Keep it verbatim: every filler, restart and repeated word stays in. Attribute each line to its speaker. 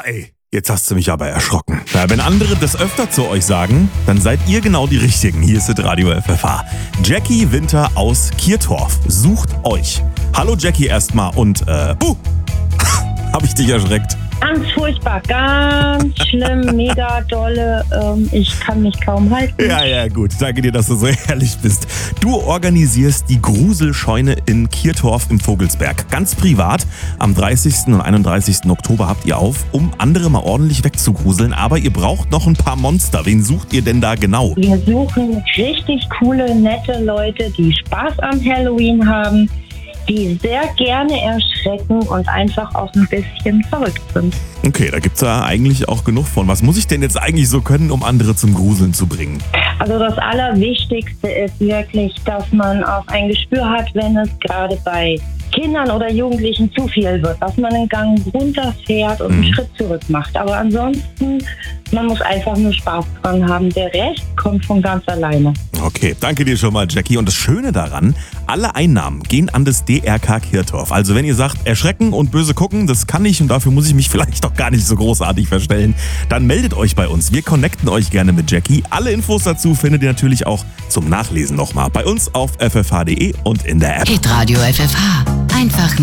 Speaker 1: ey, jetzt hast du mich aber erschrocken. Ja, wenn andere das öfter zu euch sagen, dann seid ihr genau die Richtigen. Hier ist das Radio F F H. Jackie Winter aus Kirtorf sucht euch. Hallo Jackie erstmal und äh, uh, hab ich dich erschreckt?
Speaker 2: Ganz furchtbar, ganz schlimm, mega dolle. Ähm, ich kann mich kaum halten.
Speaker 1: Ja, ja, gut. Danke dir, dass du so ehrlich bist. Du organisierst die Gruselscheune in Kirtorf im Vogelsberg. Ganz privat. Am dreißigsten und einunddreißigsten Oktober habt ihr auf, um andere mal ordentlich wegzugruseln. Aber ihr braucht noch ein paar Monster. Wen sucht ihr denn da genau?
Speaker 2: Wir suchen richtig coole, nette Leute, die Spaß am Halloween haben, die sehr gerne erschrecken und einfach auch ein bisschen verrückt sind.
Speaker 1: Okay, da gibt's ja eigentlich auch genug von. Was muss ich denn jetzt eigentlich so können, um andere zum Gruseln zu bringen?
Speaker 2: Also das Allerwichtigste ist wirklich, dass man auch ein Gespür hat, wenn es gerade bei Kindern oder Jugendlichen zu viel wird, dass man einen Gang runterfährt und einen
Speaker 1: Mhm.
Speaker 2: Schritt zurück macht. Aber ansonsten, man muss einfach nur Spaß dran haben. Der Rest kommt von ganz alleine.
Speaker 1: Okay, danke dir schon mal, Jackie. Und das Schöne daran, alle Einnahmen gehen an das D R K Kirtorf. Also wenn ihr sagt, erschrecken und böse gucken, das kann ich und dafür muss ich mich vielleicht auch gar nicht so großartig verstellen, dann meldet euch bei uns. Wir connecten euch gerne mit Jackie. Alle Infos dazu findet ihr natürlich auch zum Nachlesen nochmal bei uns auf f f h punkt d e und in der App.
Speaker 3: Hitradio F F H. Einfach